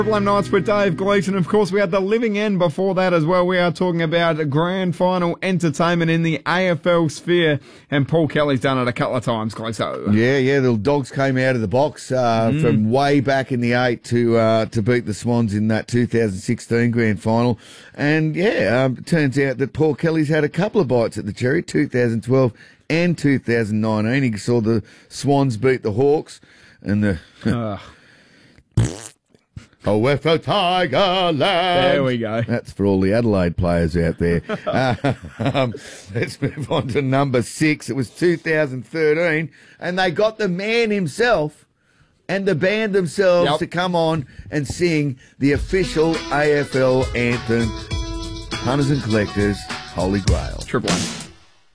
Triple M Nights with Dave Gleeson. Of course, we had the living end before that as well. We are talking about grand final entertainment in the AFL sphere, and Paul Kelly's done it a couple of times, Gleeso. Yeah, the Dogs came out of the box from way back in the 8 to beat the Swans in that 2016 grand final. And it turns out that Paul Kelly's had a couple of bites at the cherry, 2012 and 2019. He saw the Swans beat the Hawks and the... OFO Tiger Land. There we go. That's for all the Adelaide players out there. Let's move on to number 6. It was 2013, and they got the man himself and the band themselves to come on and sing the official AFL anthem, Hunters and Collectors, Holy Grail. Triple M.